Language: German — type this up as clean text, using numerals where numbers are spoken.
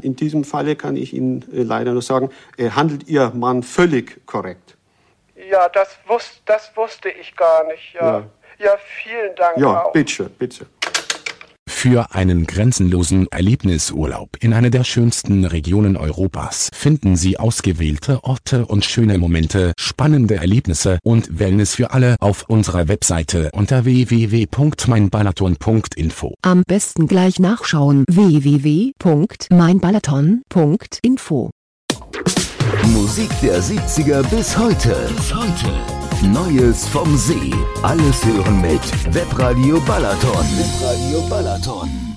in diesem Falle kann ich Ihnen leider nur sagen, handelt Ihr Mann völlig korrekt. Ja, das wusste ich gar nicht. Ja, vielen Dank. Ja, auch. bitte. Für einen grenzenlosen Erlebnisurlaub in einer der schönsten Regionen Europas finden Sie ausgewählte Orte und schöne Momente, spannende Erlebnisse und Wellness für alle auf unserer Webseite unter www.meinbalaton.info. Am besten gleich nachschauen: www.meinbalaton.info. Musik der 70er bis heute. Neues vom See. Alles hören mit Webradio Balaton.